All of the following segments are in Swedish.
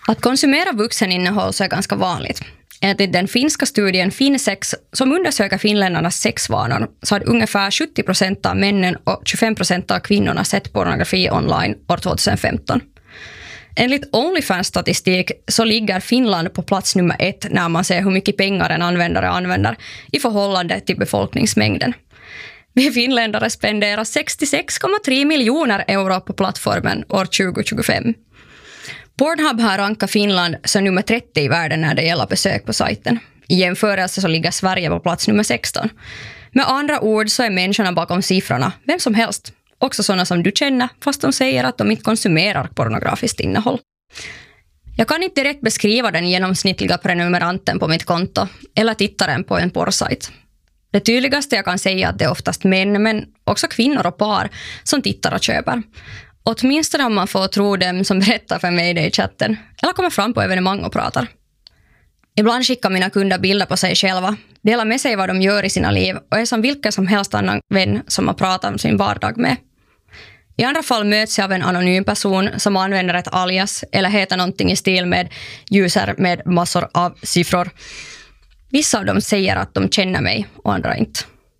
Att konsumera vuxeninnehåll så är ganska vanligt. Enligt den finska studien Finsex som undersöker finländarnas sexvanor så hade ungefär 70% av männen och 25% av kvinnorna sett pornografi online år 2015. Enligt OnlyFans-statistik så ligger Finland på plats nummer 1 när man ser hur mycket pengar en användare använder i förhållande till befolkningsmängden. Vi finländare spenderar 66,3 miljoner euro på plattformen år 2025. Pornhub har rankat Finland som nummer 30 i världen när det gäller besök på sajten. I jämförelse så ligger Sverige på plats nummer 16. Med andra ord så är människorna bakom siffrorna vem som helst. Också sådana som du känner fast de säger att de inte konsumerar pornografiskt innehåll. Jag kan inte direkt beskriva den genomsnittliga prenumeranten på mitt konto eller tittaren på en porrsajt. Det tydligaste jag kan säga är att det är oftast män men också kvinnor och par som tittar och köper. Åtminstone om man får tro dem som berättar för mig det i chatten eller kommer fram på evenemang och pratar. Ibland skickar mina kunder bilder på sig själva, delar med sig vad de gör i sina liv och är som vilken som helst annan vän som man pratar om sin vardag med. I andra fall möts jag av en anonym person som använder ett alias eller heter någonting i stil med user med massor av siffror. Vissa av dem säger att de känner mig och andra inte.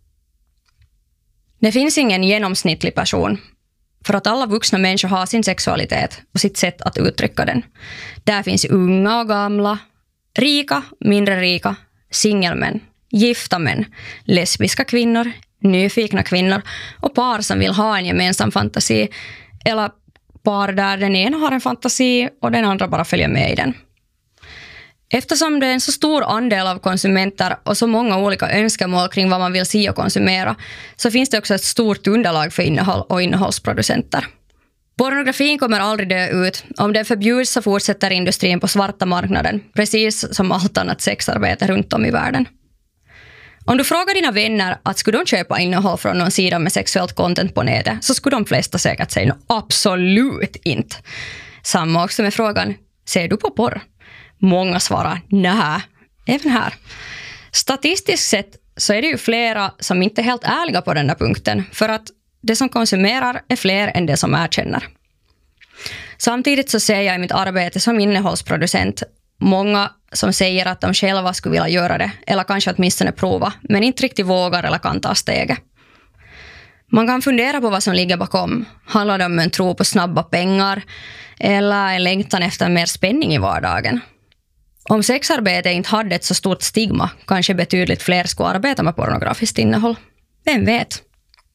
Det finns ingen genomsnittlig person. För att alla vuxna människor har sin sexualitet och sitt sätt att uttrycka den. Där finns unga och gamla, rika, mindre rika, singelmän, gifta män, lesbiska kvinnor, nyfikna kvinnor och par som vill ha en gemensam fantasi eller par där den ena har en fantasi och den andra bara följer med i den. Eftersom det är en så stor andel av konsumenter och så många olika önskemål kring vad man vill se och konsumera så finns det också ett stort underlag för innehåll och innehållsproducenter. Pornografin kommer aldrig dö ut. Om det förbjuds så fortsätter industrin på svarta marknaden, precis som allt annat sexarbete runt om i världen. Om du frågar dina vänner att skulle de köpa innehåll från någon sida med sexuellt content på nätet så skulle de flesta säkert säga absolut inte. Samma också med frågan, ser du på porr? Många svarar nej, även här. Statistiskt sett så är det ju flera som inte är helt ärliga på den här punkten för att det som konsumerar är fler än det som erkänner. Samtidigt så ser jag i mitt arbete som innehållsproducent många som säger att de själva skulle vilja göra det eller kanske åtminstone prova men inte riktigt vågar eller kan ta steget. Man kan fundera på vad som ligger bakom. Handlar det om en tro på snabba pengar eller en längtan efter mer spänning i vardagen? Om sexarbete inte hade ett så stort stigma kanske betydligt fler skulle arbeta med pornografiskt innehåll. Vem vet?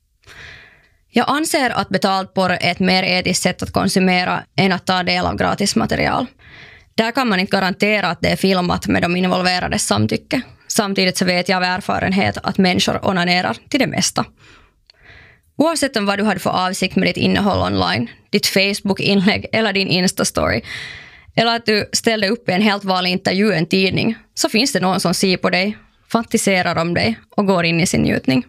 Jag anser att betald porr är ett mer etiskt sätt att konsumera än att ta del av gratismaterial. Där kan man inte garantera att det är filmat med de involverades samtycke. Samtidigt så vet jag av erfarenhet att människor onanerar till det mesta. Oavsett om vad du hade för avsikt med ditt innehåll online, ditt Facebook-inlägg eller din Insta-story, eller att du ställde upp i en helt vanlig intervju i en tidning, så finns det någon som ser på dig, fantiserar om dig och går in i sin njutning.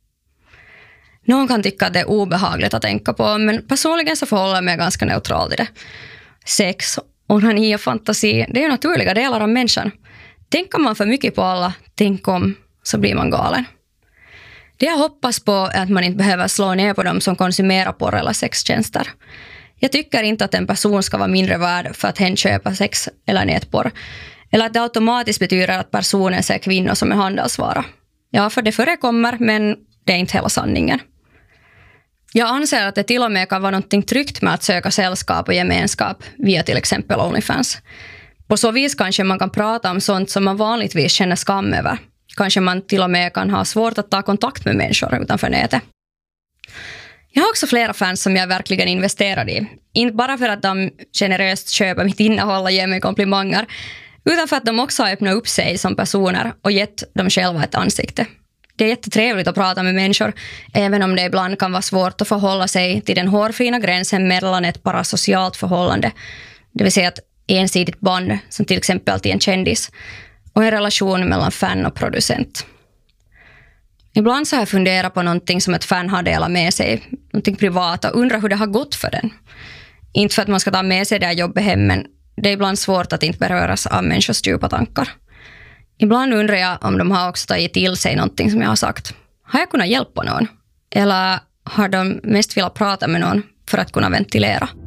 Någon kan tycka att det är obehagligt att tänka på, men personligen så förhåller jag mig ganska neutral till det. Sex, onani och fantasi, det är ju naturliga delar av människan. Tänker man för mycket på alla, tänk om, så blir man galen. Det jag hoppas på är att man inte behöver slå ner på dem som konsumerar porr eller sextjänster. Jag tycker inte att en person ska vara mindre värd för att hen köper sex eller nätporr. Eller att det automatiskt betyder att personen ser kvinnor som en handelsvara. Ja, för det förekommer, men det är inte hela sanningen. Jag anser att det till och med kan vara något tryggt med att söka sällskap och gemenskap via till exempel OnlyFans. På så vis kanske man kan prata om sånt som man vanligtvis känner skam över. Kanske man till och med kan ha svårt att ta kontakt med människor utanför nätet. Jag har också flera fans som jag verkligen investerar i. Inte bara för att de generöst köper mitt innehåll och ger mig komplimanger, utan för att de också har öppnat upp sig som personer och gett dem själva ett ansikte. Det är jättetrevligt att prata med människor, även om det ibland kan vara svårt att förhålla sig till den hårfina gränsen mellan ett parasocialt förhållande, det vill säga ett ensidigt band, som till exempel till en kändis, och en relation mellan fan och producent. Ibland så har jag funderat på någonting som ett fan har delat med sig, någonting privat, och undrar hur det har gått för den. Inte för att man ska ta med sig det här jobbet hem, men det är ibland svårt att inte beröras av människors djupa tankar. Ibland undrar jag om de har också tagit till sig någonting som jag har sagt. Har jag kunnat hjälpa någon? Eller har de mest velat prata med någon för att kunna ventilera?